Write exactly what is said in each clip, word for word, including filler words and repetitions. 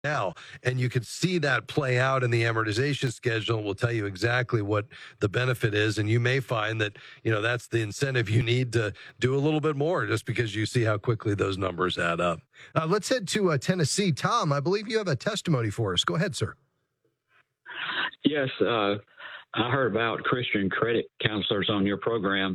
now, and you can see that play out in the amortization schedule, and will tell you exactly what the benefit is. And you may find that, you know, that's the incentive you need to do a little bit more, just because you see how quickly those numbers add up. Uh, let's head to uh, Tennessee. Tom, I believe you have a testimony for us. Go ahead, sir. Yes, uh, I heard about Christian credit counselors on your program,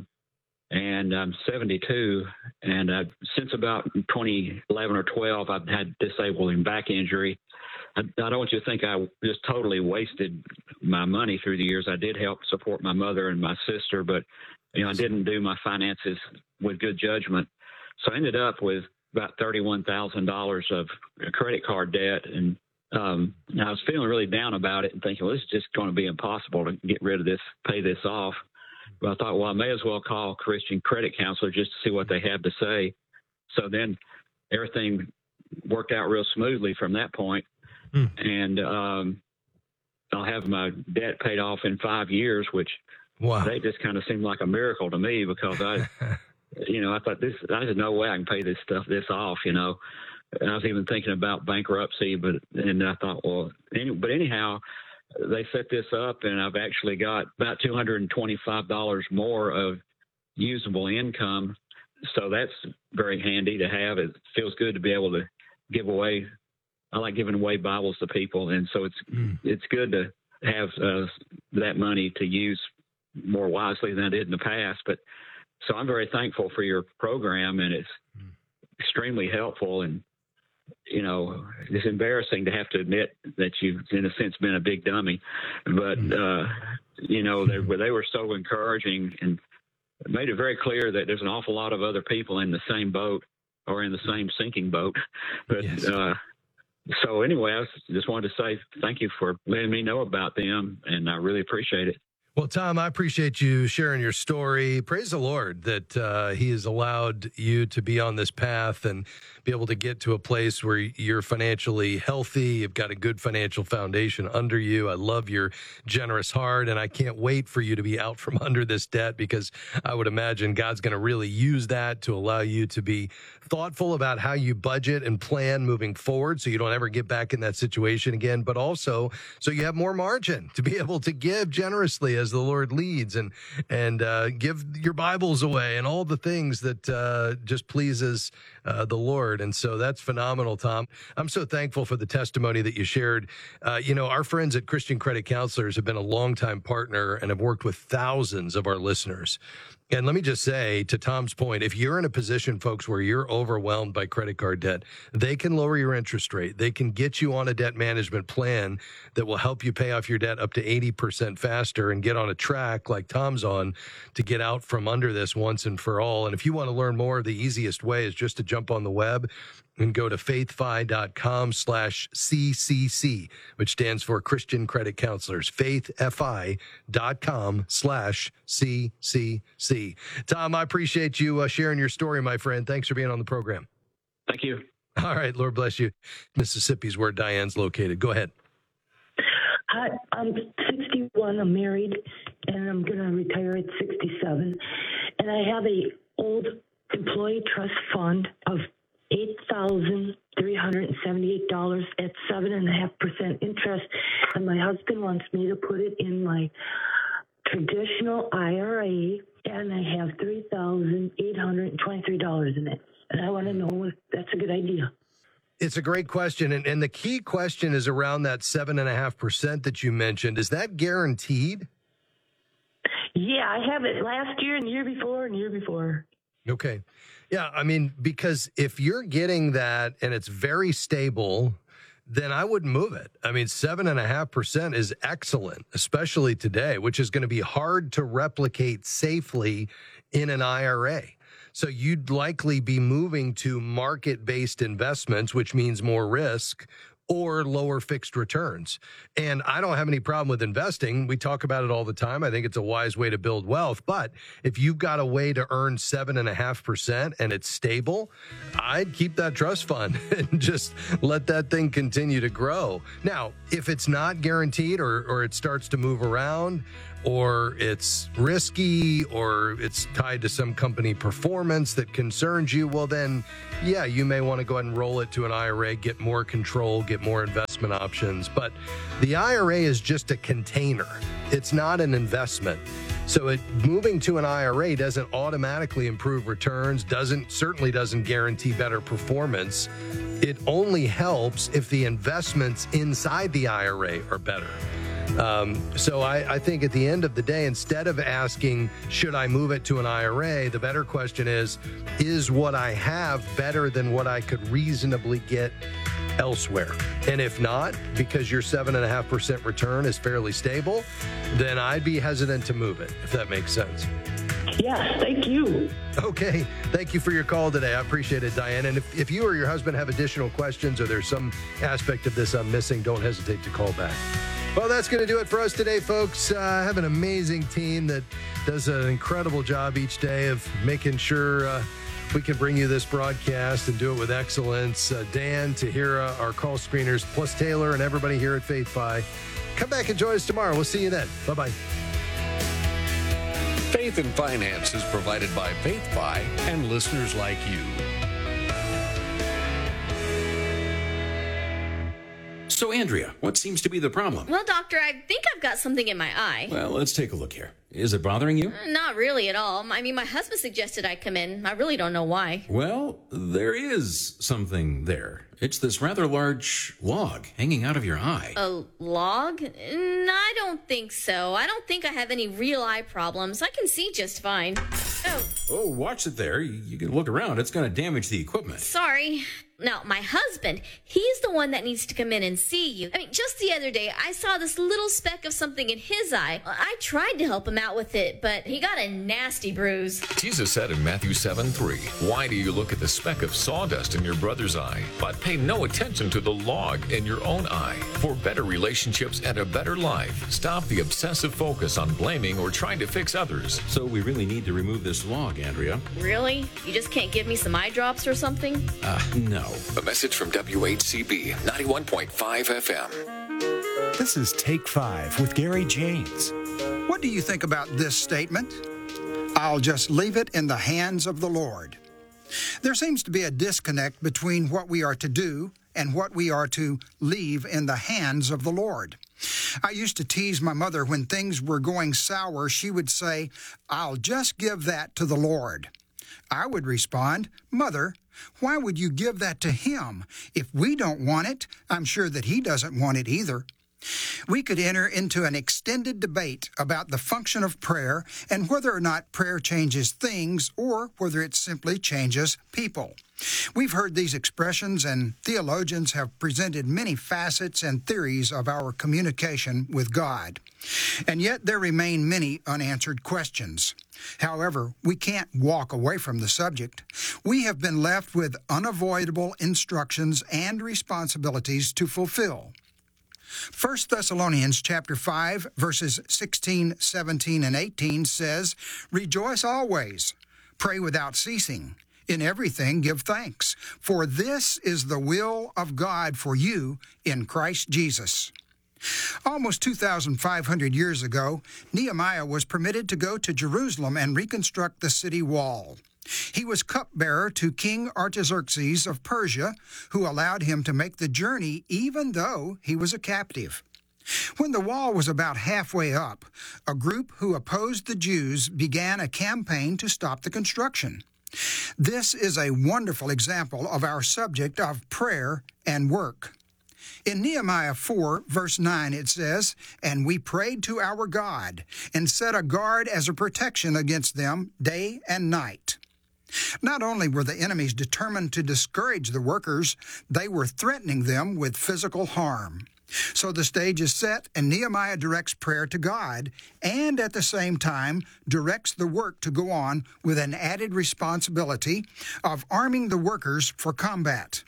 and I'm seventy-two, and uh, since about twenty eleven or twelve, I've had disabling back injury. I, I don't want you to think I just totally wasted my money through the years. I did help support my mother and my sister, but you know, I didn't do my finances with good judgment. So I ended up with about thirty-one thousand dollars of credit card debt, and um, I was feeling really down about it and thinking, well, this is just going to be impossible to get rid of this, pay this off. But I thought, well, I may as well call Christian Credit Counselor just to see what they have to say. So then everything worked out real smoothly from that point. Hmm. And um, I'll have my debt paid off in five years, which wow. That just kind of seemed like a miracle to me, because I, you know, I thought this, there's no way I can pay this stuff, this off, you know. And I was even thinking about bankruptcy, but, and I thought, well, any, but anyhow, they set this up, and I've actually got about two hundred twenty-five dollars more of usable income. So that's very handy to have. It feels good to be able to give away. I like giving away Bibles to people. And so it's, mm. it's good to have uh, that money to use more wisely than I did in the past. But so I'm very thankful for your program, and it's mm. extremely helpful. And, you know, it's embarrassing to have to admit that you've, in a sense, been a big dummy. But, uh, you know, they, they were so encouraging and made it very clear that there's an awful lot of other people in the same boat or in the same sinking boat. But yes. uh, so anyway, I just wanted to say thank you for letting me know about them, and I really appreciate it. Well, Tom, I appreciate you sharing your story. Praise the Lord that uh, he has allowed you to be on this path and be able to get to a place where you're financially healthy. You've got a good financial foundation under you. I love your generous heart, and I can't wait for you to be out from under this debt, because I would imagine God's going to really use that to allow you to be thoughtful about how you budget and plan moving forward, so you don't ever get back in that situation again, but also so you have more margin to be able to give generously as the Lord leads, and and uh, give your Bibles away and all the things that uh, just pleases uh, the Lord. And so that's phenomenal, Tom. I'm so thankful for the testimony that you shared. Uh, you know, our friends at Christian Credit Counselors have been a longtime partner and have worked with thousands of our listeners. And let me just say, to Tom's point, if you're in a position, folks, where you're overwhelmed by credit card debt, they can lower your interest rate. They can get you on a debt management plan that will help you pay off your debt up to eighty percent faster and get on a track like Tom's on to get out from under this once and for all. And if you want to learn more, the easiest way is just to jump on the web and go to faithfi.com slash CCC, which stands for Christian Credit Counselors, faithfi.com slash CCC. Tom, I appreciate you uh, sharing your story, my friend. Thanks for being on the program. Thank you. All right, Lord bless you. Mississippi's where Diane's located. Go ahead. Hi, I'm sixty-one. I'm married, and I'm going to retire at sixty-seven. And I have a old employee trust fund of eight thousand three hundred seventy-eight dollars at seven point five percent interest. And my husband wants me to put it in my traditional I R A, and I have three thousand eight hundred twenty-three dollars in it. And I want to know if that's a good idea. It's a great question. And, and the key question is around that seven point five percent that you mentioned. Is that guaranteed? Yeah, I have it last year and the year before and the year before. Okay. Yeah, I mean, because if you're getting that and it's very stable, then I wouldn't move it. I mean, seven and a half percent is excellent, especially today, which is going to be hard to replicate safely in an I R A. So you'd likely be moving to market-based investments, which means more risk, or lower fixed returns. And I don't have any problem with investing. We talk about it all the time. I think it's a wise way to build wealth. But if you've got a way to earn seven and a half percent and it's stable, I'd keep that trust fund and just let that thing continue to grow. Now, if it's not guaranteed, or, or it starts to move around, or it's risky, or it's tied to some company performance that concerns you, well then, yeah, you may want to go ahead and roll it to an I R A, get more control, get at more investment options. But the I R A is just a container. It's not an investment. So it moving to an I R A doesn't automatically improve returns, doesn't certainly doesn't guarantee better performance. It only helps if the investments inside the I R A are better. Um, so I, I think at the end of the day, instead of asking, should I move it to an I R A, the better question is, is what I have better than what I could reasonably get elsewhere? And if not, because your seven point five percent return is fairly stable, then I'd be hesitant to move it, if that makes sense. Yes, thank you. Okay. Thank you for your call today. I appreciate it, Diane. And if, if you or your husband have additional questions or there's some aspect of this I'm missing, don't hesitate to call back. Well, that's going to do it for us today, folks. Uh, I have an amazing team that does an incredible job each day of making sure uh, we can bring you this broadcast and do it with excellence. Uh, Dan, Tahira, our call screeners, plus Taylor and everybody here at FaithFi. Come back and join us tomorrow. We'll see you then. Bye-bye. Faith and Finance is provided by FaithFi and listeners like you. So, Andrea, what seems to be the problem? Well, doctor, I think I've got something in my eye. Well, let's take a look here. Is it bothering you? Not really at all. I mean, my husband suggested I come in. I really don't know why. Well, there is something there. It's this rather large log hanging out of your eye. A log? No, I don't think so. I don't think I have any real eye problems. I can see just fine. Oh. Oh, watch it there. You can look around. It's going to damage the equipment. Sorry. Now, my husband, he's the one that needs to come in and see you. I mean, just the other day, I saw this little speck of something in his eye. I tried to help him out with it, but he got a nasty bruise. Jesus said in Matthew seven three, "Why do you look at the speck of sawdust in your brother's eye, but pay no attention to the log in your own eye? For better relationships and a better life, stop the obsessive focus on blaming or trying to fix others." So we really need to remove this log, Andrea. Really? You just can't give me some eye drops or something? Uh, no. A message from W H C B ninety-one point five F M. This is Take Five with Gary James. What do you think about this statement? I'll just leave it in the hands of the Lord. There seems to be a disconnect between what we are to do and what we are to leave in the hands of the Lord. I used to tease my mother when things were going sour. She would say, "I'll just give that to the Lord." I would respond, "Mother, why would you give that to him? If we don't want it, I'm sure that he doesn't want it either." We could enter into an extended debate about the function of prayer and whether or not prayer changes things or whether it simply changes people. We've heard these expressions, and theologians have presented many facets and theories of our communication with God. And yet there remain many unanswered questions. However, we can't walk away from the subject. We have been left with unavoidable instructions and responsibilities to fulfill. First Thessalonians chapter five, verses sixteen, seventeen, and eighteen says, "Rejoice always, pray without ceasing. In everything give thanks, for this is the will of God for you in Christ Jesus." Almost two thousand five hundred years ago, Nehemiah was permitted to go to Jerusalem and reconstruct the city wall. He was cupbearer to King Artaxerxes of Persia, who allowed him to make the journey even though he was a captive. When the wall was about halfway up, a group who opposed the Jews began a campaign to stop the construction. This is a wonderful example of our subject of prayer and work. In Nehemiah four, verse nine, it says, "And we prayed to our God, and set a guard as a protection against them day and night." Not only were the enemies determined to discourage the workers, they were threatening them with physical harm. So the stage is set, and Nehemiah directs prayer to God, and at the same time directs the work to go on with an added responsibility of arming the workers for combat.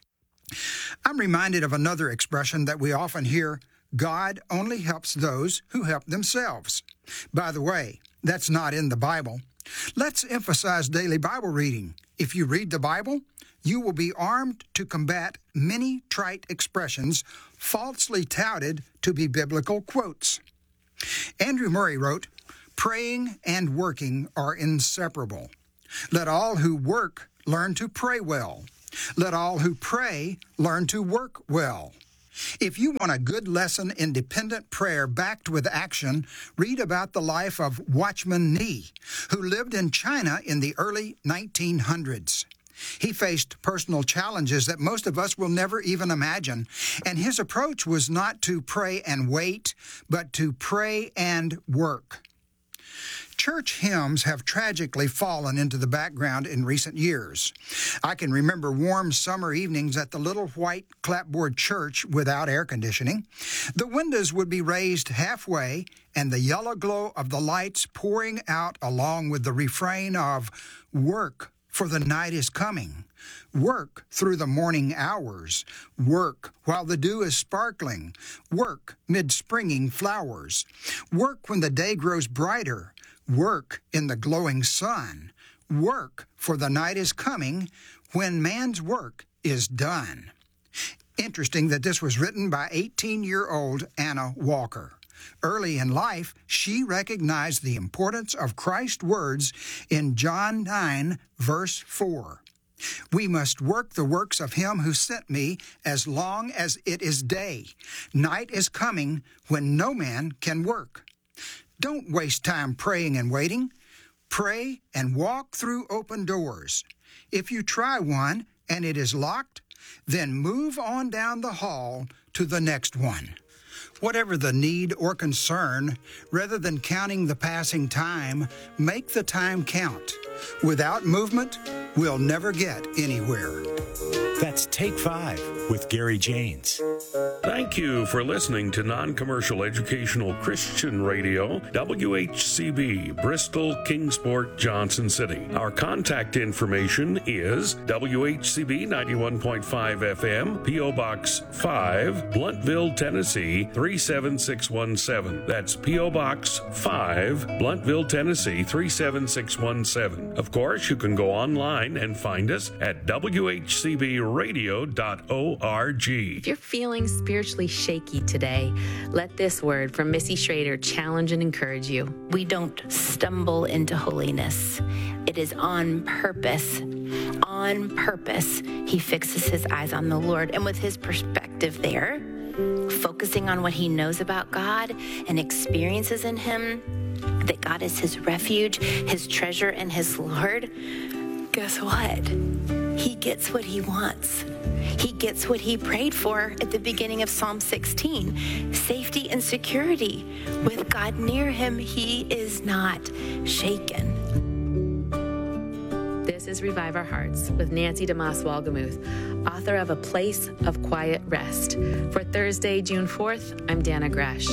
I'm reminded of another expression that we often hear: God only helps those who help themselves. By the way, that's not in the Bible. Let's emphasize daily Bible reading. If you read the Bible, you will be armed to combat many trite expressions falsely touted to be biblical quotes. Andrew Murray wrote, "Praying and working are inseparable. Let all who work learn to pray well. Let all who pray learn to work well. If you want a good lesson in dependent prayer backed with action, read about the life of Watchman Nee, who lived in China in the early nineteen hundreds. He faced personal challenges that most of us will never even imagine, and his approach was not to pray and wait, but to pray and work. Church hymns have tragically fallen into the background in recent years. I can remember warm summer evenings at the little white clapboard church without air conditioning. The windows would be raised halfway, and the yellow glow of the lights pouring out along with the refrain of "Work, for the night is coming. Work through the morning hours. Work while the dew is sparkling. Work mid springing flowers. Work when the day grows brighter. Work in the glowing sun. Work, for the night is coming when man's work is done." Interesting that this was written by eighteen-year-old Anna Walker. Early in life, she recognized the importance of Christ's words in John nine, verse four. "We must work the works of him who sent me as long as it is day. Night is coming when no man can work." Don't waste time praying and waiting. Pray and walk through open doors. If you try one and it is locked, then move on down the hall to the next one. Whatever the need or concern, rather than counting the passing time, make the time count. Without movement, we'll never get anywhere. That's Take Five with Gary Janes. Thank you for listening to Non-Commercial Educational Christian Radio, W H C B, Bristol, Kingsport, Johnson City. Our contact information is W H C B ninety-one point five F M, P O Box five, Blountville, Tennessee three seven six one seven. That's P O Box five, Blountville, Tennessee three seven six one seven. Of course, you can go online and find us at W H C B radio dot org. If you're feeling spiritually shaky today, let this word from Missy Schrader challenge and encourage you. We don't stumble into holiness. It is on purpose. On purpose, he fixes his eyes on the Lord. And with his perspective there, focusing on what he knows about God and experiences in him, that God is his refuge, his treasure, and his Lord, guess what? He gets what he wants. He gets what he prayed for at the beginning of Psalm sixteen, safety and security. With God near him, he is not shaken. This is Revive Our Hearts with Nancy DeMoss Walgemuth, author of A Place of Quiet Rest. For Thursday, June fourth, I'm Dana Gresh.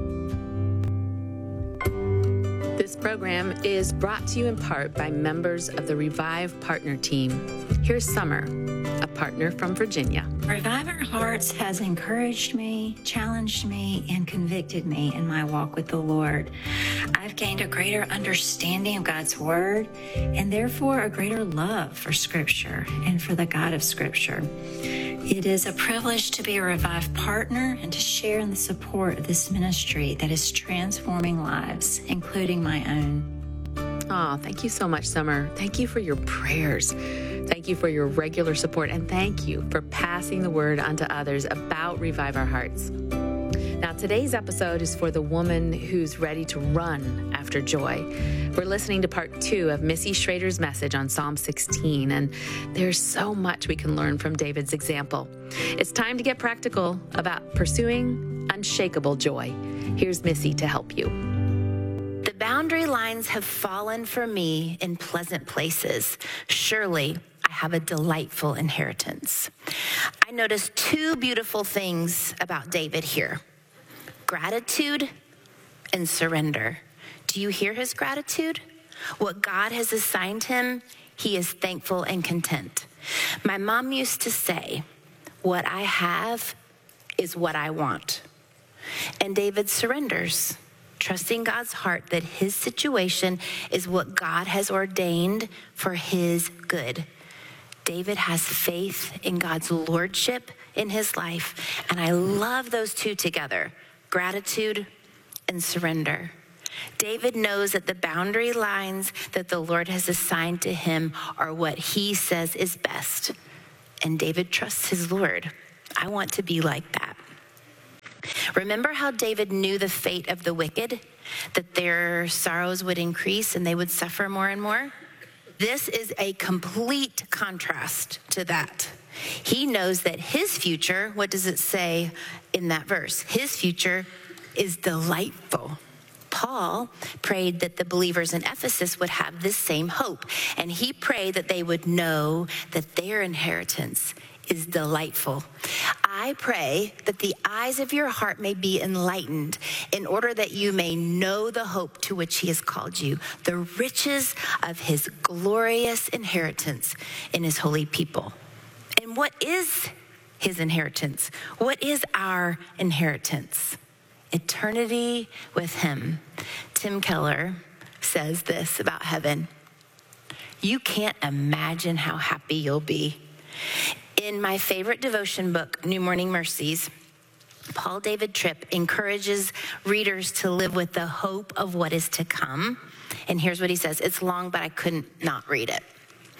This program is brought to you in part by members of the Revive Partner Team. Here's Summer, a partner from Virginia. Revive Our Hearts has encouraged me, challenged me, and convicted me in my walk with the Lord. I've gained a greater understanding of God's Word and therefore a greater love for Scripture and for the God of Scripture. It is a privilege to be a Revive partner and to share in the support of this ministry that is transforming lives, including my own. Oh, thank you so much, Summer. Thank you for your prayers. Thank you for your regular support, and thank you for passing the word on to others about Revive Our Hearts. Now, today's episode is for the woman who's ready to run after joy. We're listening to part two of Missy Schrader's message on Psalm sixteen, and there's so much we can learn from David's example. It's time to get practical about pursuing unshakable joy. Here's Missy to help you. The boundary lines have fallen for me in pleasant places. Surely I have a delightful inheritance. I noticed two beautiful things about David here: gratitude and surrender. Do you hear his gratitude? What God has assigned him, he is thankful and content. My mom used to say, what I have is what I want. And David surrenders, trusting God's heart that his situation is what God has ordained for his good. David has faith in God's lordship in his life, and I love those two together, gratitude and surrender. David knows that the boundary lines that the Lord has assigned to him are what he says is best, and David trusts his Lord. I want to be like that. Remember how David knew the fate of the wicked, that their sorrows would increase and they would suffer more and more? This is a complete contrast to that. He knows that his future, what does it say in that verse? His future is delightful. Paul prayed that the believers in Ephesus would have this same hope, and he prayed that they would know that their inheritance is delightful. I pray that the eyes of your heart may be enlightened in order that you may know the hope to which he has called you, the riches of his glorious inheritance in his holy people. And what is his inheritance? What is our inheritance? Eternity with him. Tim Keller says this about heaven: you can't imagine how happy you'll be. In my favorite devotion book, New Morning Mercies, Paul David Tripp encourages readers to live with the hope of what is to come. And here's what he says. It's long, but I couldn't not read it.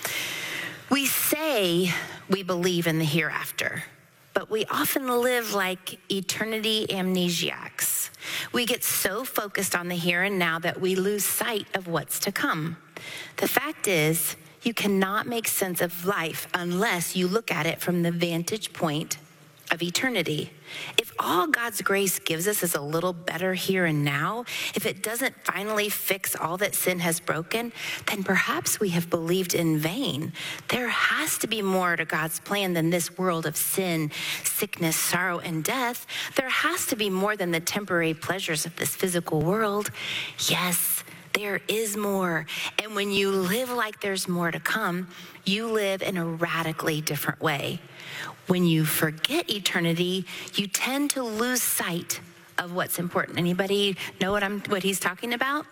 We say we believe in the hereafter, but we often live like eternity amnesiacs. We get so focused on the here and now that we lose sight of what's to come. The fact is, you cannot make sense of life unless you look at it from the vantage point of eternity. If all God's grace gives us is a little better here and now, if it doesn't finally fix all that sin has broken, then perhaps we have believed in vain. There has to be more to God's plan than this world of sin, sickness, sorrow, and death. There has to be more than the temporary pleasures of this physical world. Yes, there is more. And when you live like there's more to come, you live in a radically different way. When you forget eternity, you tend to lose sight of what's important. Anybody know what I'm what he's talking about?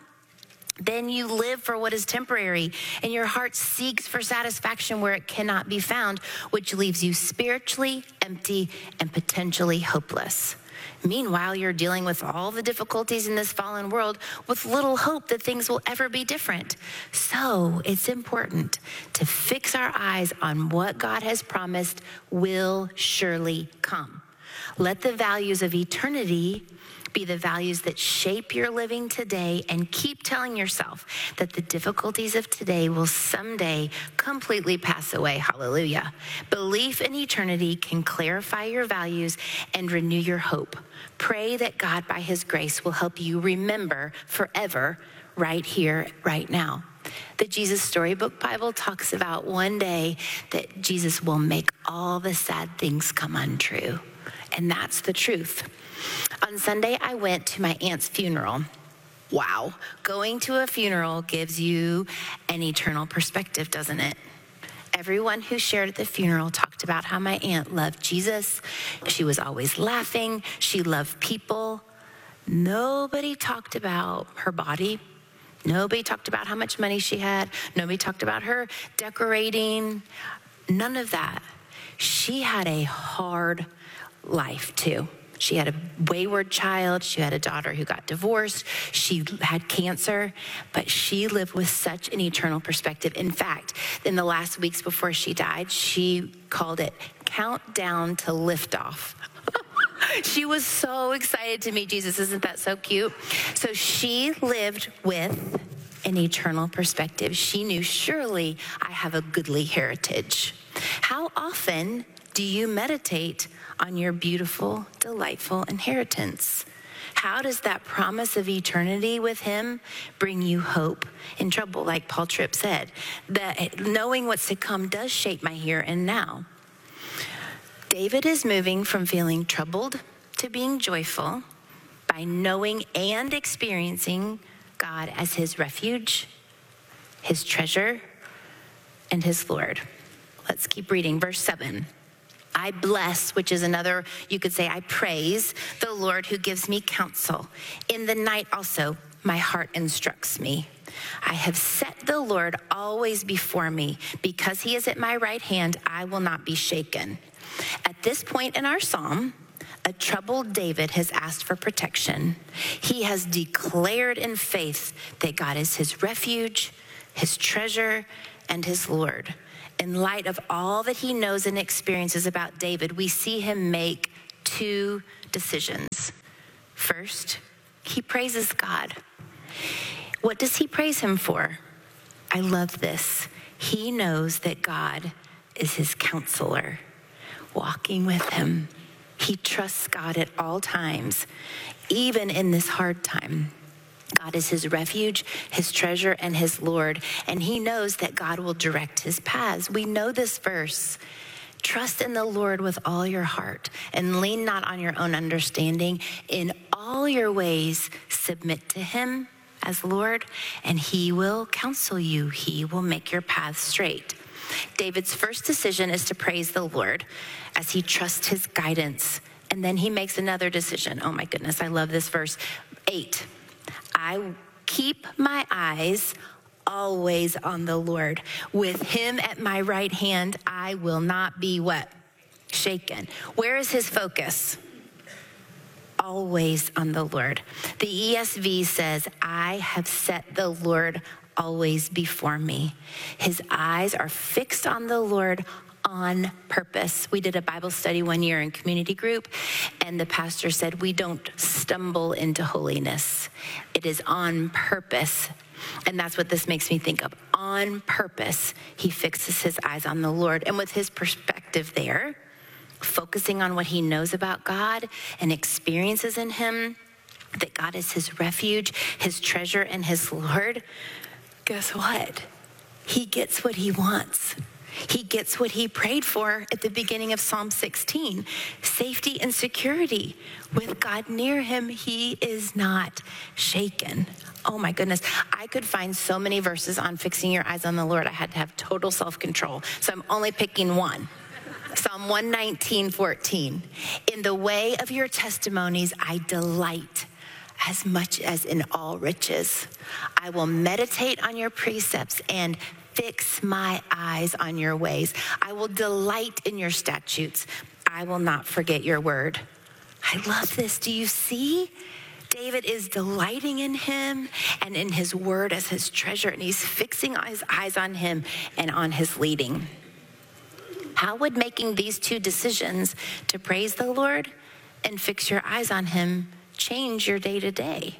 Then you live for what is temporary, and your heart seeks for satisfaction where it cannot be found, which leaves you spiritually empty and potentially hopeless. Meanwhile, you're dealing with all the difficulties in this fallen world with little hope that things will ever be different. So it's important to fix our eyes on what God has promised will surely come. Let the values of eternity be the values that shape your living today, and keep telling yourself that the difficulties of today will someday completely pass away. Hallelujah. Belief in eternity can clarify your values and renew your hope. Pray that God, by his grace, will help you remember forever right here, right now. The Jesus Storybook Bible talks about one day that Jesus will make all the sad things come untrue. And that's the truth. On Sunday, I went to my aunt's funeral. Wow. Going to a funeral gives you an eternal perspective, doesn't it? Everyone who shared at the funeral talked about how my aunt loved Jesus. She was always laughing. She loved people. Nobody talked about her body. Nobody talked about how much money she had. Nobody talked about her decorating. None of that. She had a hard life, too. She had a wayward child. She had a daughter who got divorced. She had cancer, but she lived with such an eternal perspective. In fact, in the last weeks before she died, she called it Countdown to Liftoff. She was so excited to meet Jesus. Isn't that so cute? So she lived with an eternal perspective. She knew, surely I have a goodly heritage. How often do you meditate on your beautiful, delightful inheritance? How does that promise of eternity with him bring you hope in trouble? Like Paul Tripp said, that knowing what's to come does shape my here and now. David is moving from feeling troubled to being joyful by knowing and experiencing God as his refuge, his treasure, and his Lord. Let's keep reading. Verse seven. I bless, which is another, you could say, I praise the Lord who gives me counsel. In the night also, my heart instructs me. I have set the Lord always before me. Because he is at my right hand, I will not be shaken. At this point in our psalm, a troubled David has asked for protection. He has declared in faith that God is his refuge, his treasure, and his Lord. In light of all that he knows and experiences about David, we see him make two decisions. First, he praises God. What does he praise him for? I love this. He knows that God is his counselor, walking with him. He trusts God at all times, even in this hard time. God is his refuge, his treasure, and his Lord, and he knows that God will direct his paths. We know this verse. Trust in the Lord with all your heart and lean not on your own understanding. In all your ways, submit to him as Lord, and he will counsel you. He will make your path straight. David's first decision is to praise the Lord as he trusts his guidance. And then he makes another decision. Oh my goodness, I love this verse. Eight, I keep my eyes always on the Lord. With him at my right hand, I will not be what? Shaken. Where is his focus? Always on the Lord. The E S V says, I have set the Lord always before me. His eyes are fixed on the Lord on purpose. We did a Bible study one year in community group, and the pastor said, we don't stumble into holiness. It is on purpose. And that's what this makes me think of. On purpose, he fixes his eyes on the Lord. And with his perspective there, focusing on what he knows about God and experiences in him, that God is his refuge, his treasure, and his Lord, guess what? He gets what he wants. He gets what he prayed for at the beginning of Psalm sixteen, safety and security. With God near him, he is not shaken. Oh my goodness. I could find so many verses on fixing your eyes on the Lord. I had to have total self-control. So I'm only picking one. Psalm one nineteen, fourteen. In the way of your testimonies, I delight as much as in all riches. I will meditate on your precepts and fix my eyes on your ways. I will delight in your statutes. I will not forget your word. I love this. Do you see? David is delighting in him and in his word as his treasure, and he's fixing his eyes on him and on his leading. How would making these two decisions to praise the Lord and fix your eyes on him change your day to day?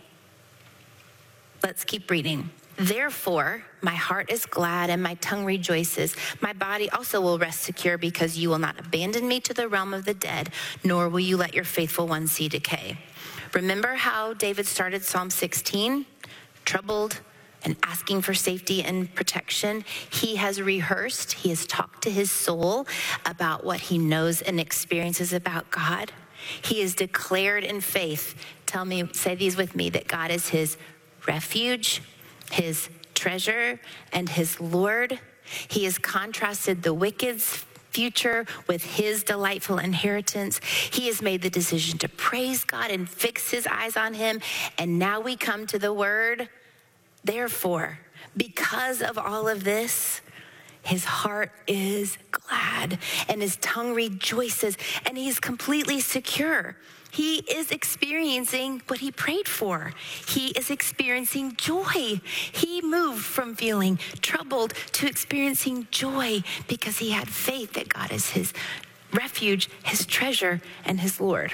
Let's keep reading. Therefore, my heart is glad and my tongue rejoices. My body also will rest secure because you will not abandon me to the realm of the dead, nor will you let your faithful one see decay. Remember how David started Psalm sixteen? Troubled and asking for safety and protection. He has rehearsed, he has talked to his soul about what he knows and experiences about God. He is declared in faith. Tell me, say these with me, that God is his refuge, his treasure, and his Lord. He has contrasted the wicked's future with his delightful inheritance. He has made the decision to praise God and fix his eyes on him. And now we come to the word, therefore, because of all of this, his heart is glad and his tongue rejoices and he's completely secure. He is experiencing what he prayed for. He is experiencing joy. He moved from feeling troubled to experiencing joy because he had faith that God is his refuge, his treasure, and his Lord.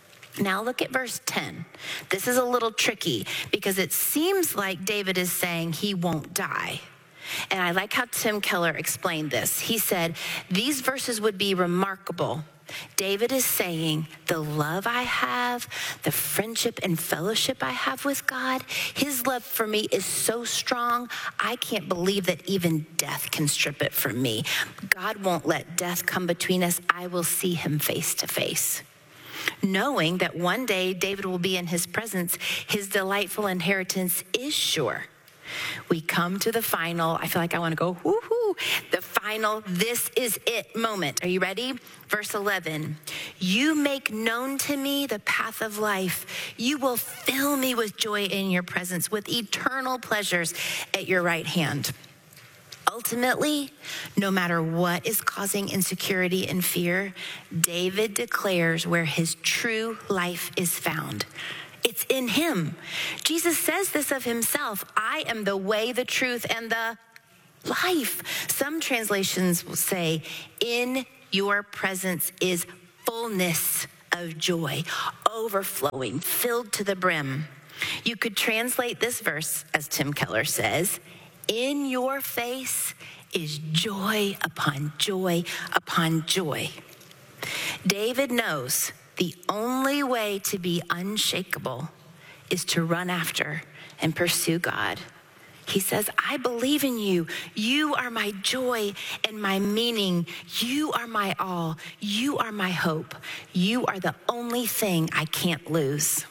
Now look at verse ten. This is a little tricky because it seems like David is saying he won't die. And I like how Tim Keller explained this. He said, these verses would be remarkable. David is saying, the love I have, the friendship and fellowship I have with God, his love for me is so strong, I can't believe that even death can strip it from me. God won't let death come between us. I will see him face to face. Knowing that one day David will be in his presence, his delightful inheritance is sure. We come to the final, I feel like I want to go, woohoo, the final, this is it moment. Are you ready? Verse eleven, you make known to me the path of life. You will fill me with joy in your presence, with eternal pleasures at your right hand. Ultimately, no matter what is causing insecurity and fear, David declares where his true life is found. It's in him. Jesus says this of himself. I am the way, the truth, and the life. Some translations will say, in your presence is fullness of joy, overflowing, filled to the brim. You could translate this verse, as Tim Keller says, in your face is joy upon joy upon joy. David knows the only way to be unshakable is to run after and pursue God. He says, I believe in you. You are my joy and my meaning. You are my all. You are my hope. You are the only thing I can't lose.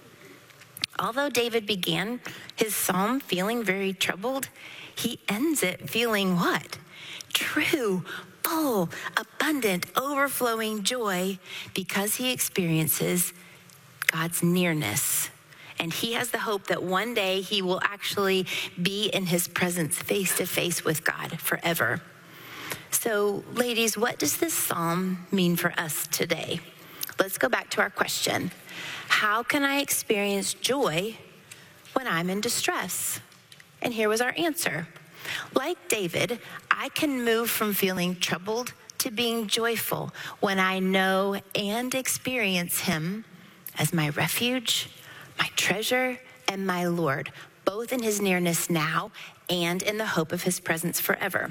Although David began his psalm feeling very troubled, he ends it feeling what? True, full, abundant, overflowing joy because he experiences God's nearness. And he has the hope that one day he will actually be in his presence face to face with God forever. So, ladies, what does this psalm mean for us today? Let's go back to our question. How can I experience joy when I'm in distress? And here was our answer. Like David, I can move from feeling troubled to being joyful when I know and experience him as my refuge, my treasure, and my Lord, both in his nearness now and in the hope of his presence forever.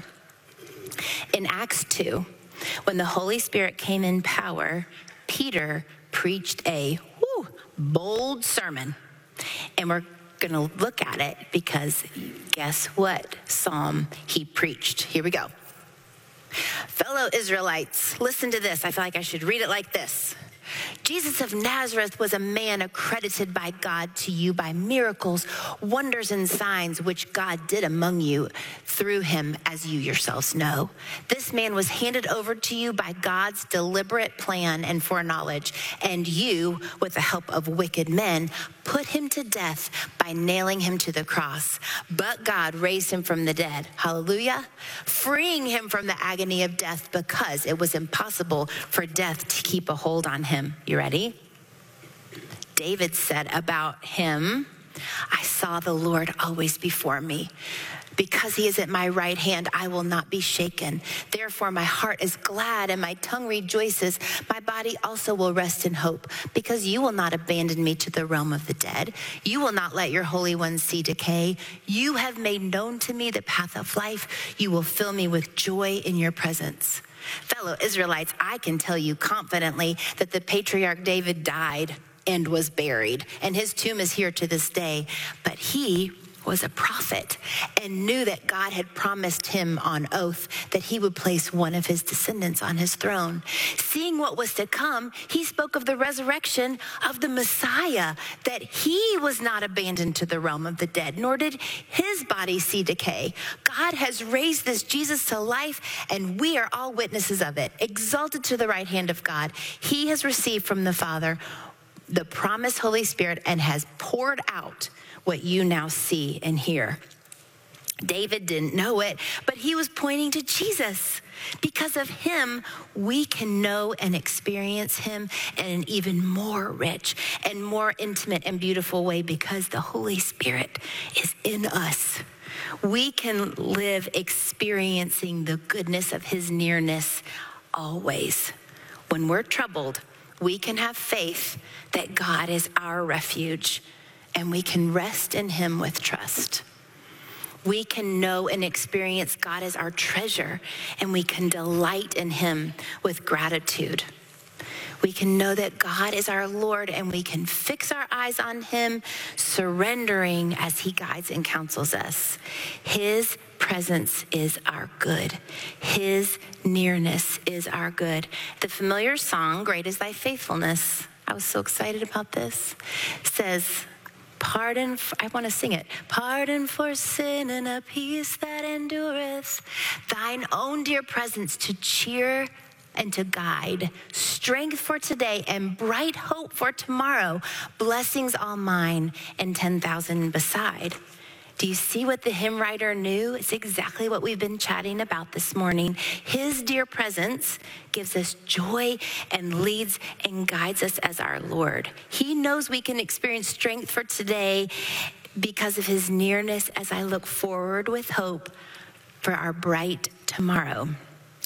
In Acts two, when the Holy Spirit came in power, Peter preached a whew, bold sermon. And we're going to look at it because guess what psalm he preached? Here we go. Fellow Israelites, listen to this. I feel like I should read it like this. Jesus of Nazareth was a man accredited by God to you by miracles, wonders, and signs which God did among you through him, as you yourselves know. This man was handed over to you by God's deliberate plan and foreknowledge, and you, with the help of wicked men, put him to death by nailing him to the cross. But God raised him from the dead. Hallelujah. Freeing him from the agony of death because it was impossible for death to keep a hold on him. You ready? David said about him, I saw the Lord always before me. Because he is at my right hand, I will not be shaken. Therefore, my heart is glad and my tongue rejoices. My body also will rest in hope, because you will not abandon me to the realm of the dead. You will not let your Holy One see decay. You have made known to me the path of life. You will fill me with joy in your presence. Fellow Israelites, I can tell you confidently that the patriarch David died and was buried, and his tomb is here to this day. But he was a prophet and knew that God had promised him on oath that he would place one of his descendants on his throne. Seeing what was to come, he spoke of the resurrection of the Messiah, that he was not abandoned to the realm of the dead, nor did his body see decay. God has raised this Jesus to life, and we are all witnesses of it. Exalted to the right hand of God, he has received from the Father the promised Holy Spirit and has poured out what you now see and hear. David didn't know it, but he was pointing to Jesus. Because of him, we can know and experience him in an even more rich and more intimate and beautiful way, because the Holy Spirit is in us. We can live experiencing the goodness of his nearness always. When we're troubled, we can have faith that God is our refuge, and we can rest in him with trust. We can know and experience God as our treasure, and we can delight in him with gratitude. We can know that God is our Lord, and we can fix our eyes on him, surrendering as he guides and counsels us. His presence is our good. His nearness is our good. The familiar song, Great is Thy Faithfulness, I was so excited about this, says, pardon, for, I want to sing it. Pardon for sin and a peace that endureth, thine own dear presence to cheer and to guide, strength for today and bright hope for tomorrow, blessings all mine and ten thousand beside. Do you see what the hymn writer knew? It's exactly what we've been chatting about this morning. His dear presence gives us joy and leads and guides us as our Lord. He knows we can experience strength for today because of his nearness as I look forward with hope for our bright tomorrow.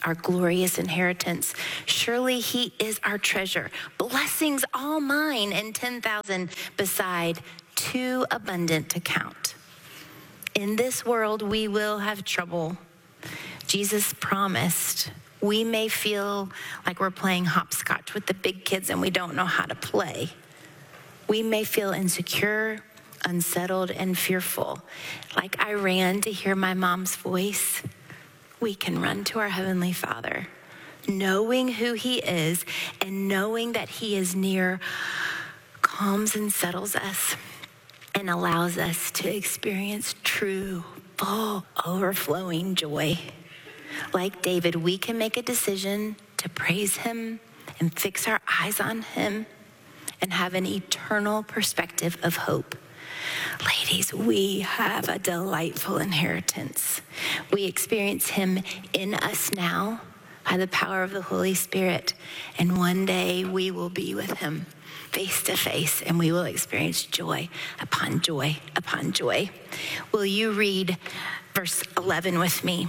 our glorious inheritance. Surely he is our treasure. Blessings all mine and ten thousand beside, too abundant to count. In this world we will have trouble. Jesus promised we may feel like we're playing hopscotch with the big kids and we don't know how to play. We may feel insecure, unsettled, and fearful. Like I ran to hear my mom's voice, we can run to our Heavenly Father, knowing who he is and knowing that he is near calms and settles us and allows us to experience true, full, overflowing joy. Like David, we can make a decision to praise him and fix our eyes on him and have an eternal perspective of hope. Ladies, we have a delightful inheritance. We experience him in us now by the power of the Holy Spirit. And one day we will be with him face to face and we will experience joy upon joy upon joy. Will you read verse eleven with me?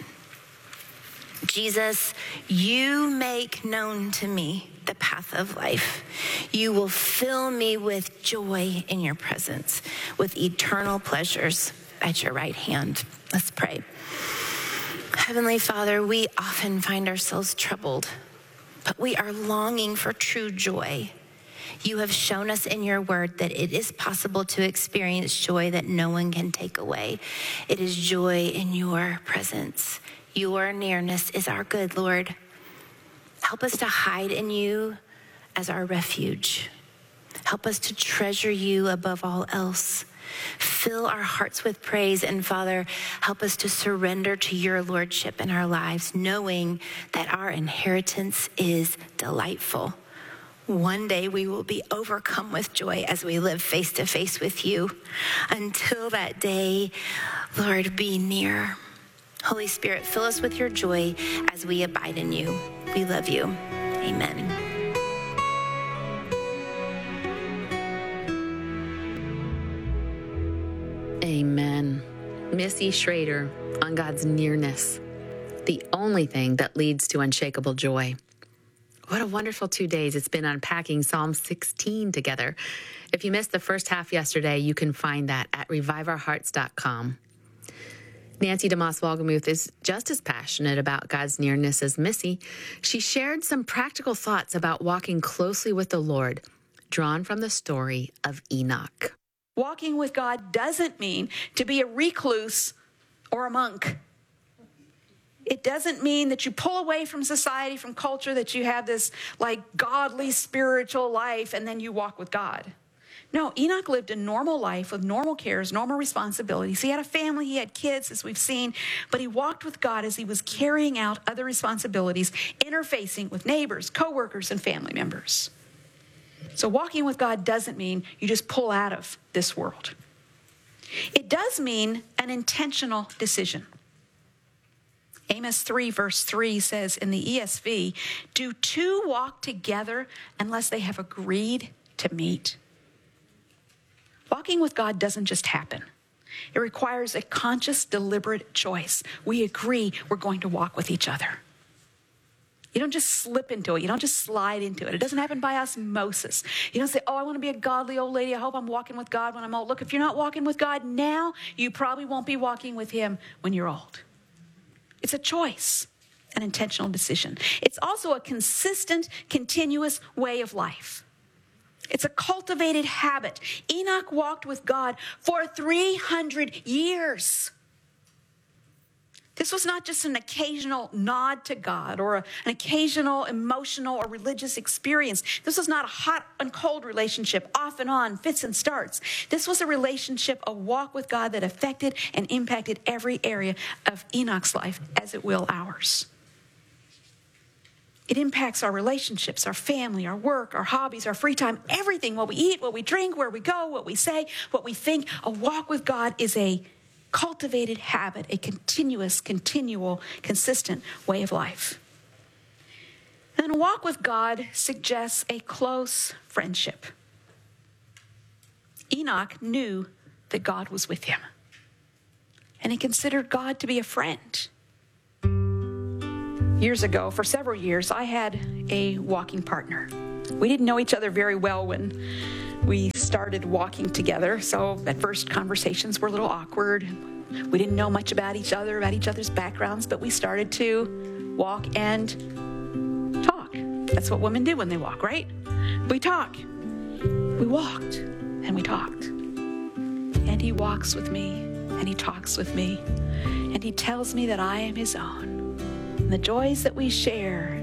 Jesus, you make known to me the path of life. You will fill me with joy in your presence, with eternal pleasures at your right hand. Let's pray. Heavenly Father, we often find ourselves troubled, but we are longing for true joy. You have shown us in your word that it is possible to experience joy that no one can take away. It is joy in your presence. Your nearness is our good, Lord. Help us to hide in you as our refuge. Help us to treasure you above all else. Fill our hearts with praise, and Father, help us to surrender to your lordship in our lives, knowing that our inheritance is delightful. One day we will be overcome with joy as we live face to face with you. Until that day, Lord, be near. Holy Spirit, fill us with your joy as we abide in you. We love you. Amen. Amen. Missy Schrader on God's nearness, the only thing that leads to unshakable joy. What a wonderful two days it's been unpacking Psalm sixteen together. If you missed the first half yesterday, you can find that at revive our hearts dot com. Nancy DeMoss Wolgemuth is just as passionate about God's nearness as Missy. She shared some practical thoughts about walking closely with the Lord, drawn from the story of Enoch. Walking with God doesn't mean to be a recluse or a monk. It doesn't mean that you pull away from society, from culture, that you have this like godly spiritual life and then you walk with God. No, Enoch lived a normal life with normal cares, normal responsibilities. He had a family, he had kids, as we've seen, but he walked with God as he was carrying out other responsibilities, interfacing with neighbors, coworkers, and family members. So walking with God doesn't mean you just pull out of this world. It does mean an intentional decision. Amos three, verse three says in the E S V, do two walk together unless they have agreed to meet? Walking with God doesn't just happen. It requires a conscious, deliberate choice. We agree we're going to walk with each other. You don't just slip into it. You don't just slide into it. It doesn't happen by osmosis. You don't say, oh, I want to be a godly old lady. I hope I'm walking with God when I'm old. Look, if you're not walking with God now, you probably won't be walking with him when you're old. It's a choice, an intentional decision. It's also a consistent, continuous way of life. It's a cultivated habit. Enoch walked with God for three hundred years. This was not just an occasional nod to God or a, an occasional emotional or religious experience. This was not a hot and cold relationship, off and on, fits and starts. This was a relationship, a walk with God that affected and impacted every area of Enoch's life, as it will ours. It impacts our relationships, our family, our work, our hobbies, our free time, everything, what we eat, what we drink, where we go, what we say, what we think. A walk with God is a cultivated habit, a continuous, continual, consistent way of life. And a walk with God suggests a close friendship. Enoch knew that God was with him, and he considered God to be a friend. Years ago, for several years, I had a walking partner. We didn't know each other very well when we started walking together, so at first conversations were a little awkward. We didn't know much about each other, about each other's backgrounds, but we started to walk and talk. That's what women do when they walk, right? We talk. We walked and we talked. And he walks with me and he talks with me and he tells me that I am his own. And the joys that we share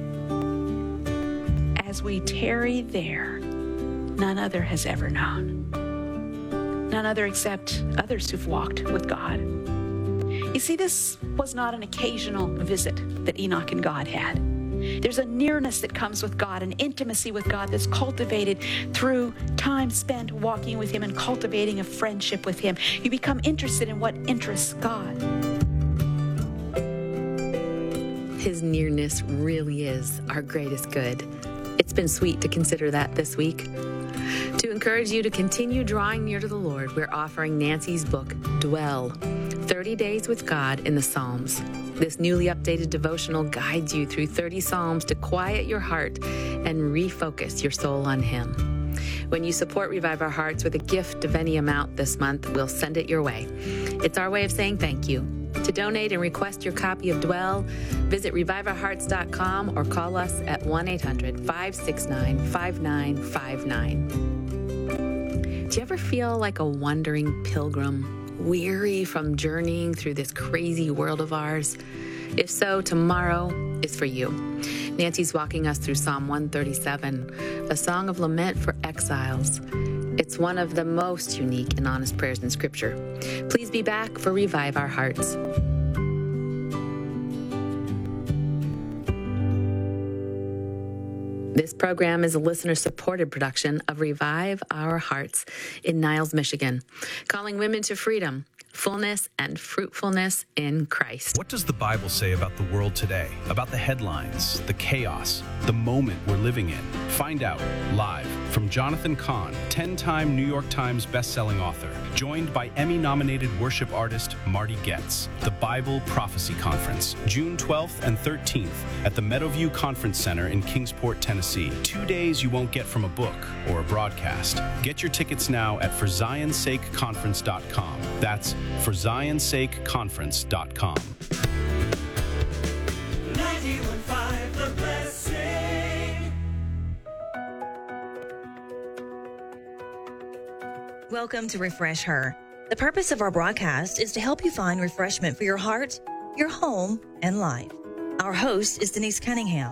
as we tarry there, none other has ever known. None other except others who've walked with God. You see, this was not an occasional visit that Enoch and God had. There's a nearness that comes with God, an intimacy with God that's cultivated through time spent walking with him and cultivating a friendship with him. You become interested in what interests God. His nearness really is our greatest good. It's been sweet to consider that this week. To encourage you to continue drawing near to the Lord, we're offering Nancy's book, Dwell, thirty days with God in the Psalms. This newly updated devotional guides you through thirty Psalms to quiet your heart and refocus your soul on Him. When you support Revive Our Hearts with a gift of any amount this month, we'll send it your way. It's our way of saying thank you. To donate and request your copy of Dwell, visit revive our hearts dot com or call us at one eight hundred, five six nine, five nine five nine. Do you ever feel like a wandering pilgrim, weary from journeying through this crazy world of ours? If so, tomorrow is for you. Nancy's walking us through Psalm one thirty-seven, a song of lament for exiles. It's one of the most unique and honest prayers in Scripture. Please be back for Revive Our Hearts. This program is a listener-supported production of Revive Our Hearts in Niles, Michigan, calling women to freedom, fullness, and fruitfulness in Christ. What does the Bible say about the world today? About the headlines, the chaos, the moment we're living in? Find out live from Jonathan Cahn, ten-time New York Times bestselling author, joined by Emmy-nominated worship artist Marty Goetz. The Bible Prophecy Conference, June twelfth and thirteenth at the Meadowview Conference Center in Kingsport, Tennessee. Two days you won't get from a book or a broadcast. Get your tickets now at for zions sake conference dot com. That's for zions sake conference dot com. ninety-one point five The Blessing. Welcome to Refresh Her. The purpose of our broadcast is to help you find refreshment for your heart, your home, and life. Our host is Denise Cunningham.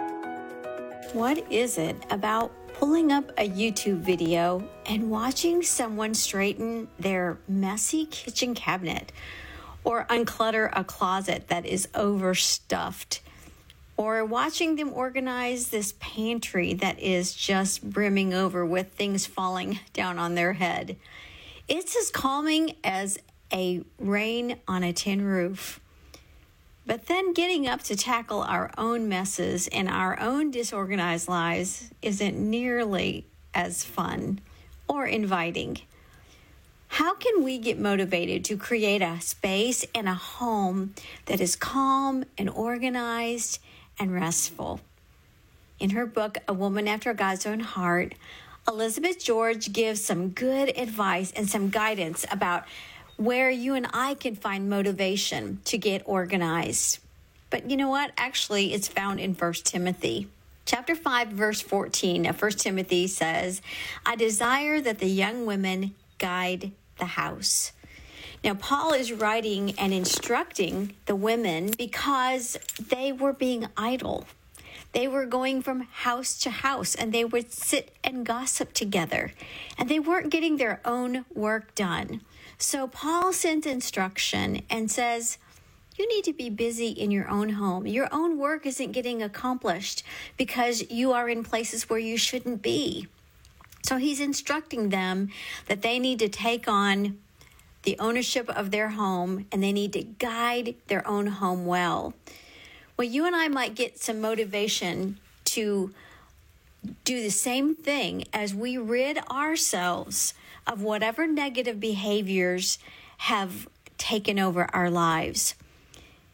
What is it about pulling up a YouTube video and watching someone straighten their messy kitchen cabinet, or unclutter a closet that is overstuffed, or watching them organize this pantry that is just brimming over with things falling down on their head? It's as calming as a rain on a tin roof. But then getting up to tackle our own messes and our own disorganized lives isn't nearly as fun or inviting. How can we get motivated to create a space and a home that is calm and organized and restful? In her book, A Woman After God's Own Heart, Elizabeth George gives some good advice and some guidance about where you and I can find motivation to get organized. But you know what? Actually, it's found in First Timothy. Chapter five, verse fourteen of First Timothy says, I desire that the young women guide the house. Now, Paul is writing and instructing the women because they were being idle. They were going from house to house, and they would sit and gossip together, and they weren't getting their own work done. So Paul sent instruction and says, you need to be busy in your own home. Your own work isn't getting accomplished because you are in places where you shouldn't be. So he's instructing them that they need to take on the ownership of their home, and they need to guide their own home well. Well, you and I might get some motivation to do the same thing as we rid ourselves of whatever negative behaviors have taken over our lives.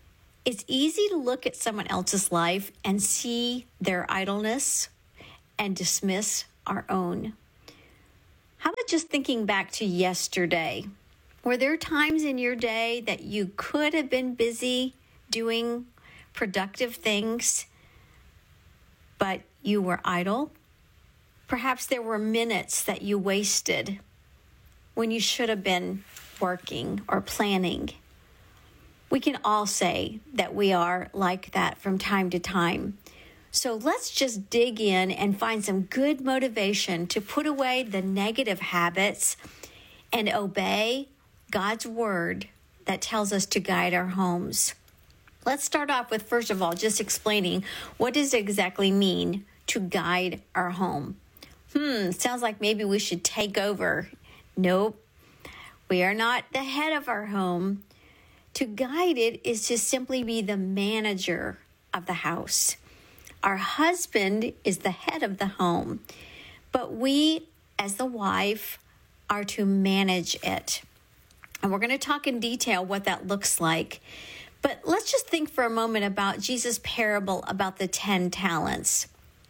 It's easy to look at someone else's life and see their idleness and dismiss our own. How about just thinking back to yesterday? Were there times in your day that you could have been busy doing productive things, but you were idle? Perhaps there were minutes that you wasted when you should have been working or planning. We can all say that we are like that from time to time. So let's just dig in and find some good motivation to put away the negative habits and obey God's word that tells us to guide our homes. Let's start off with, first of all, just explaining what does it exactly mean to guide our home. Hmm, sounds like maybe we should take over. Nope, we are not the head of our home. To guide it is to simply be the manager of the house. Our husband is the head of the home, but we, as the wife, are to manage it. And we're going to talk in detail what that looks like. But let's just think for a moment about Jesus' parable about the ten talents.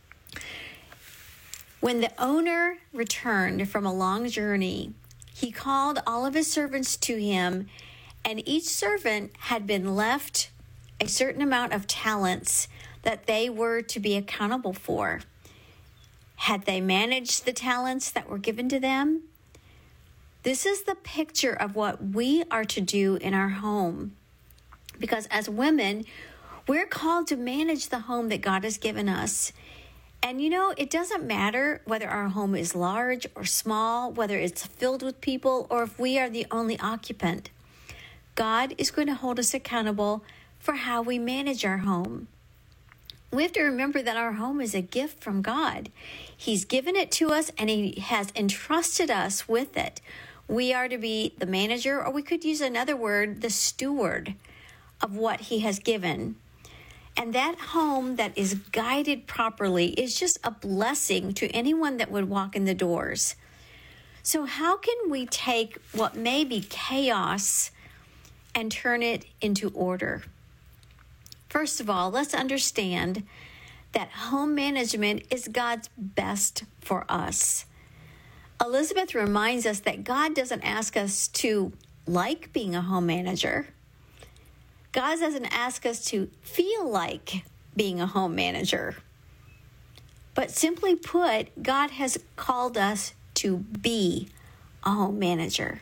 When the owner returned from a long journey, he called all of his servants to him, and each servant had been left a certain amount of talents that they were to be accountable for. Had they managed the talents that were given to them? This is the picture of what we are to do in our home. Because as women, we're called to manage the home that God has given us. And you know, it doesn't matter whether our home is large or small, whether it's filled with people, or if we are the only occupant. God is going to hold us accountable for how we manage our home. We have to remember that our home is a gift from God. He's given it to us and he has entrusted us with it. We are to be the manager, or we could use another word, the steward of what he has given. And that home that is guided properly is just a blessing to anyone that would walk in the doors. So how can we take what may be chaos and turn it into order? First of all, let's understand that home management is God's best for us. Elizabeth reminds us that God doesn't ask us to like being a home manager. God doesn't ask us to feel like being a home manager. But simply put, God has called us to be a home manager.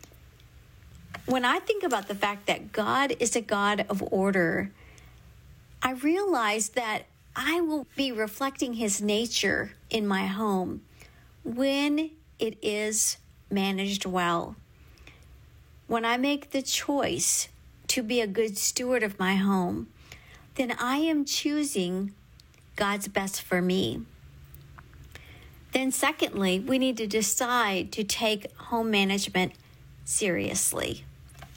When I think about the fact that God is a God of order, I realize that I will be reflecting his nature in my home when it is managed well. When I make the choice to be a good steward of my home, then I am choosing God's best for me. Then secondly, we need to decide to take home management seriously.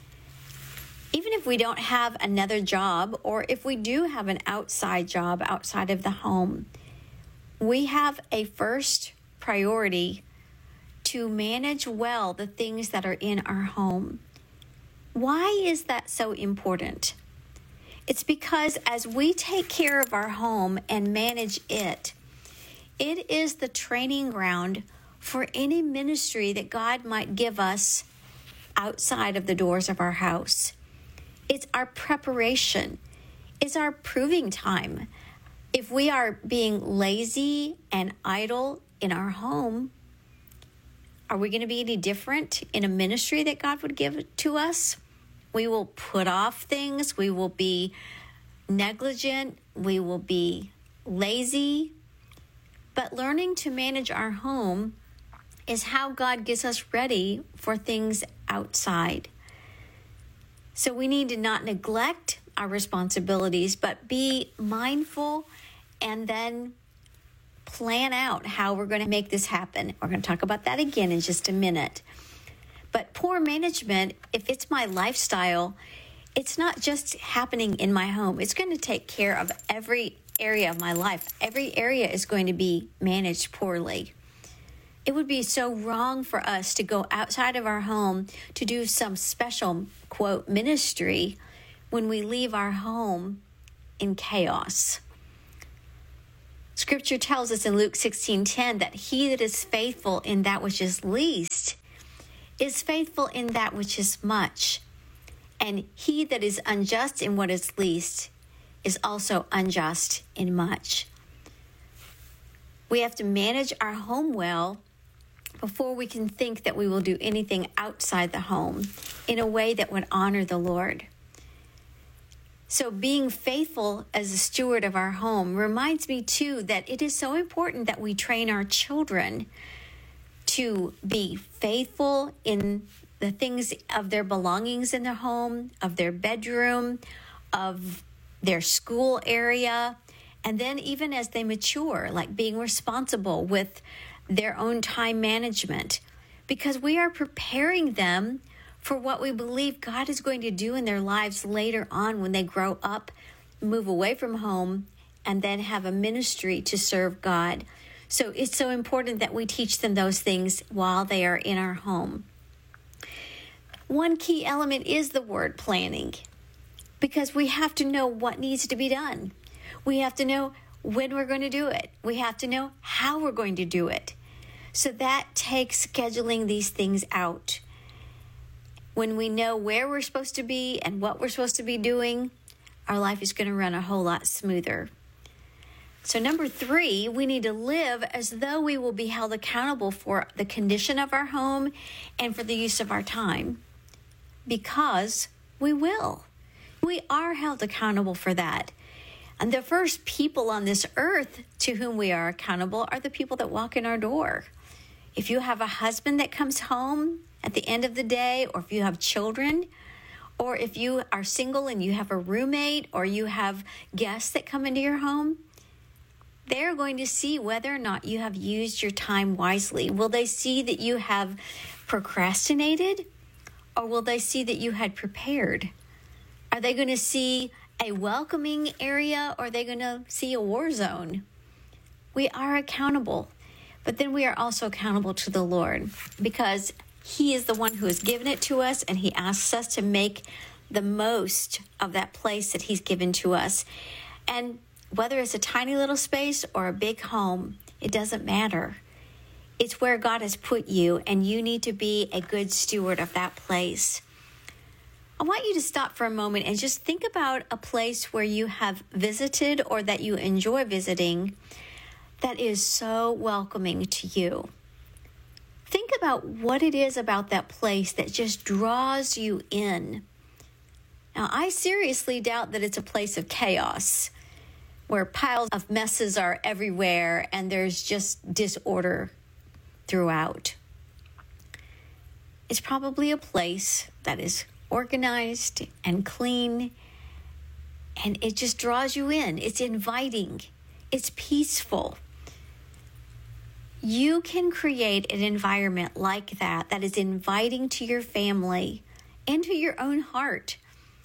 Even if we don't have another job, or if we do have an outside job outside of the home, we have a first priority to manage well the things that are in our home. Why is that so important? It's because as we take care of our home and manage it, it is the training ground for any ministry that God might give us outside of the doors of our house. It's our preparation. It's our proving time. If we are being lazy and idle in our home, are we going to be any different in a ministry that God would give to us? We will put off things. We will be negligent. We will be lazy. But learning to manage our home is how God gets us ready for things outside. So we need to not neglect our responsibilities, but be mindful and then plan out how we're going to make this happen. We're going to talk about that again in just a minute. But poor management, if it's my lifestyle, it's not just happening in my home. It's going to take care of every area of my life. Every area is going to be managed poorly. It would be so wrong for us to go outside of our home to do some special, quote, ministry when we leave our home in chaos. Scripture tells us in Luke sixteen ten that he that is faithful in that which is least is faithful in that which is much. And he that is unjust in what is least is also unjust in much. We have to manage our home well before we can think that we will do anything outside the home in a way that would honor the Lord. So being faithful as a steward of our home reminds me too that it is so important that we train our children to be faithful in the things of their belongings in their home, of their bedroom, of their school area, and then even as they mature, like being responsible with their own time management, because we are preparing them for what we believe God is going to do in their lives later on when they grow up, move away from home, and then have a ministry to serve God. So it's so important that we teach them those things while they are in our home. One key element is the word planning, because we have to know what needs to be done. We have to know when we're going to do it. We have to know how we're going to do it. So that takes scheduling these things out. When we know where we're supposed to be and what we're supposed to be doing, our life is going to run a whole lot smoother. So number three, we need to live as though we will be held accountable for the condition of our home and for the use of our time, because we will. We are held accountable for that. And the first people on this earth to whom we are accountable are the people that walk in our door. If you have a husband that comes home at the end of the day, or if you have children, or if you are single and you have a roommate, or you have guests that come into your home, they're going to see whether or not you have used your time wisely. Will they see that you have procrastinated, or will they see that you had prepared? Are they going to see a welcoming area, or are they going to see a war zone? We are accountable, but then we are also accountable to the Lord, because he is the one who has given it to us, and he asks us to make the most of that place that he's given to us. And whether it's a tiny little space or a big home, it doesn't matter. It's where God has put you, and you need to be a good steward of that place. I want you to stop for a moment and just think about a place where you have visited or that you enjoy visiting that is so welcoming to you. Think about what it is about that place that just draws you in. Now, I seriously doubt that it's a place of chaos where piles of messes are everywhere and there's just disorder throughout. It's probably a place that is organized and clean, and it just draws you in. It's inviting. It's peaceful. You can create an environment like that that is inviting to your family and to your own heart.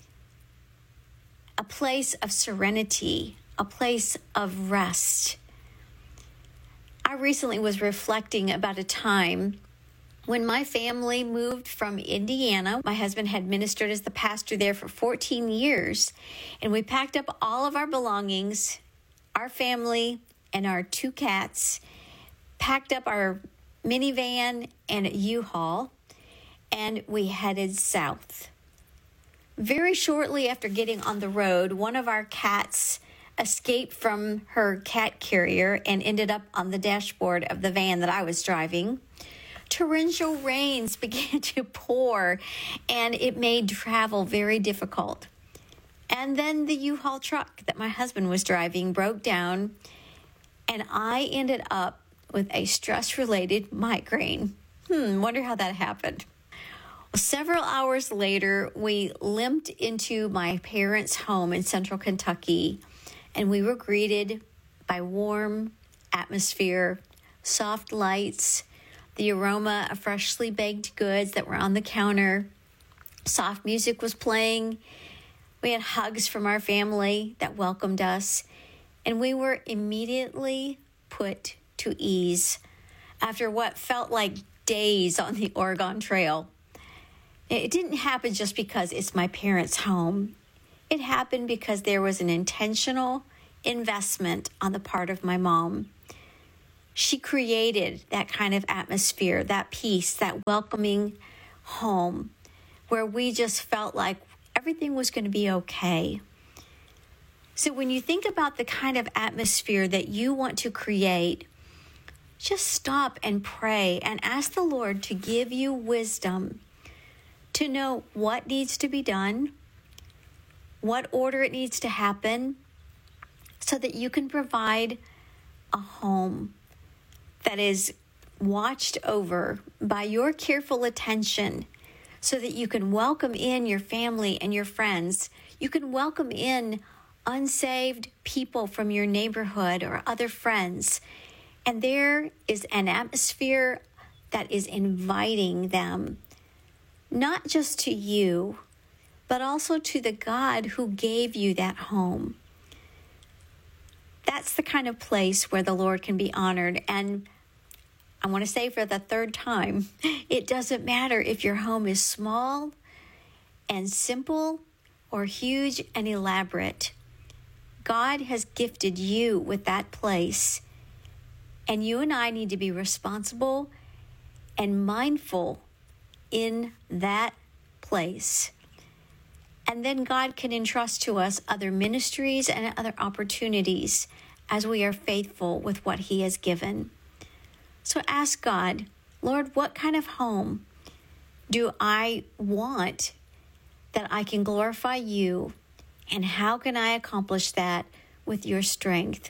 A place of serenity, a place of rest. I recently was reflecting about a time when my family moved from Indiana. My husband had ministered as the pastor there for fourteen years, and we packed up all of our belongings, our family, and our two cats, packed up our minivan and a U-Haul, and we headed south. Very shortly after getting on the road, one of our cats escaped from her cat carrier and ended up on the dashboard of the van that I was driving. Torrential rains began to pour, and it made travel very difficult. And then the U-Haul truck that my husband was driving broke down, and I ended up with a stress-related migraine. Hmm, wonder how that happened. Several hours later, we limped into my parents' home in central Kentucky, and we were greeted by warm atmosphere, soft lights, the aroma of freshly baked goods that were on the counter. Soft music was playing. We had hugs from our family that welcomed us, and we were immediately put to ease after what felt like days on the Oregon Trail. It didn't happen just because it's my parents' home. It happened because there was an intentional investment on the part of my mom. She created that kind of atmosphere, that peace, that welcoming home where we just felt like everything was going to be okay. So when you think about the kind of atmosphere that you want to create, just stop and pray and ask the Lord to give you wisdom to know what needs to be done, what order it needs to happen, so that you can provide a home that is watched over by your careful attention, so that you can welcome in your family and your friends. You can welcome in unsaved people from your neighborhood or other friends. And there is an atmosphere that is inviting them, not just to you, but also to the God who gave you that home. That's the kind of place where the Lord can be honored. And I want to say for the third time, it doesn't matter if your home is small and simple or huge and elaborate. God has gifted you with that place. And you and I need to be responsible and mindful in that place. And then God can entrust to us other ministries and other opportunities as we are faithful with what He has given. So ask God, Lord, what kind of home do I want that I can glorify you? And how can I accomplish that with your strength?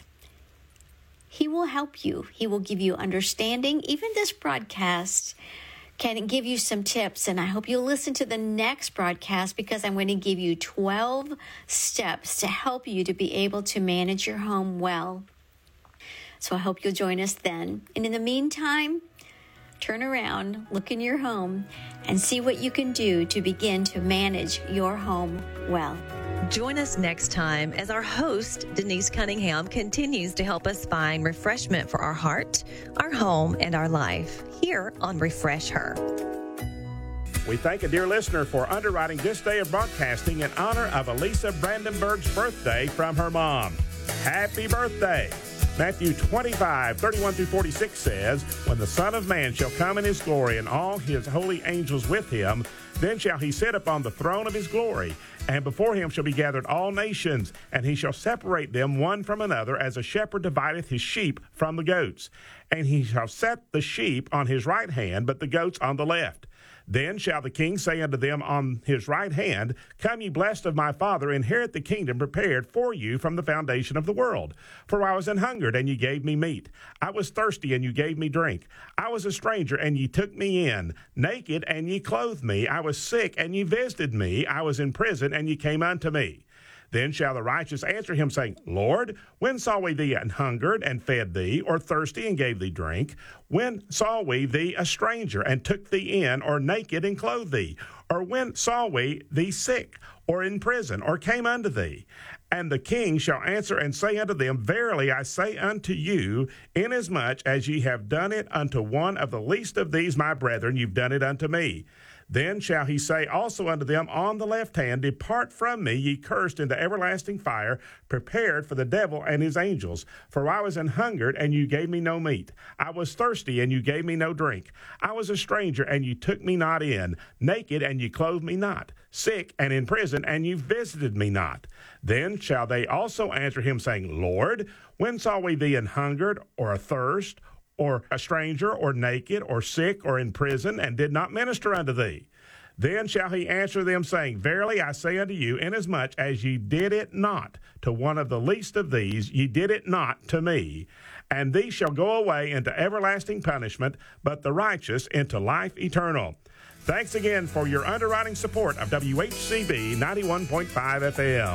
He will help you. He will give you understanding. Even this broadcast can give you some tips. And I hope you'll listen to the next broadcast, because I'm going to give you twelve steps to help you to be able to manage your home well. So I hope you'll join us then. And in the meantime, turn around, look in your home, and see what you can do to begin to manage your home well. Join us next time as our host, Denise Cunningham, continues to help us find refreshment for our heart, our home, and our life here on Refresh Her. We thank a dear listener for underwriting this day of broadcasting in honor of Elisa Brandenburg's birthday from her mom. Happy birthday! Matthew twenty-five, thirty-one through forty-six says, "When the Son of Man shall come in his glory and all his holy angels with him, then shall he sit upon the throne of his glory, and before him shall be gathered all nations, and he shall separate them one from another, as a shepherd divideth his sheep from the goats. And he shall set the sheep on his right hand, but the goats on the left. Then shall the king say unto them on his right hand, Come ye blessed of my Father, inherit the kingdom prepared for you from the foundation of the world. For I was an hungered, and ye gave me meat. I was thirsty, and ye gave me drink. I was a stranger, and ye took me in. Naked, and ye clothed me. I was sick, and ye visited me. I was in prison, and ye came unto me. Then shall the righteous answer him, saying, Lord, when saw we thee an hungered, and fed thee, or thirsty, and gave thee drink? When saw we thee a stranger, and took thee in, or naked, and clothed thee? Or when saw we thee sick, or in prison, or came unto thee? And the king shall answer and say unto them, Verily I say unto you, inasmuch as ye have done it unto one of the least of these my brethren, you've done it unto me. Then shall he say also unto them on the left hand, Depart from me, ye cursed, into everlasting fire, prepared for the devil and his angels. For I was an hungered, and you gave me no meat. I was thirsty, and you gave me no drink. I was a stranger, and you took me not in. Naked, and you clothed me not. Sick, and in prison, and you visited me not. Then shall they also answer him, saying, Lord, when saw we thee an hungered, or athirst, or a stranger, or naked, or sick, or in prison, and did not minister unto thee? Then shall he answer them, saying, Verily I say unto you, inasmuch as ye did it not to one of the least of these, ye did it not to me. And these shall go away into everlasting punishment, but the righteous into life eternal. Thanks again for your underwriting support of W H C B ninety-one point five F M.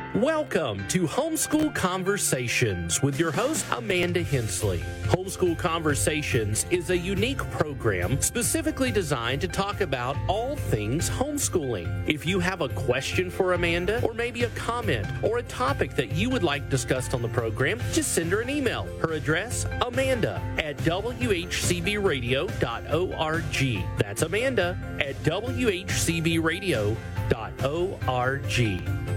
Welcome to Homeschool Conversations with your host, Amanda Hensley. Homeschool Conversations is a unique program specifically designed to talk about all things homeschooling. If you have a question for Amanda, or maybe a comment or a topic that you would like discussed on the program, just send her an email. Her address, Amanda at w h c b radio dot org. That's Amanda at w h c b radio dot org.